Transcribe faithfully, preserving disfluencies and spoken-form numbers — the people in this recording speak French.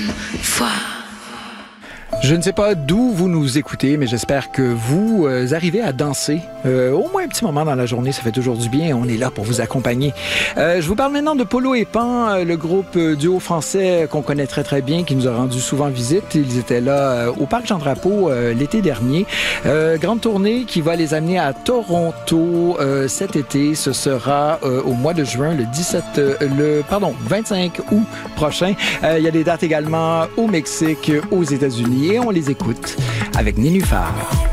Foi. Je ne sais pas d'où vous nous écoutez, mais j'espère que vous euh, arrivez à danser euh, au moins un petit moment dans la journée. Ça fait toujours du bien. On est là pour vous accompagner. Euh, je vous parle maintenant de Polo et Pan, euh, le groupe euh, duo français qu'on connaît très très bien, qui nous a rendu souvent visite. Ils étaient là euh, au Parc Jean-Drapeau euh, l'été dernier. Euh, grande tournée qui va les amener à Toronto euh, cet été. Ce sera euh, au mois de juin, le dix-sept, euh, le pardon, vingt-cinq août prochain. Euh, il y a des dates également au Mexique, aux États-Unis. Et on les écoute avec Nénuphar.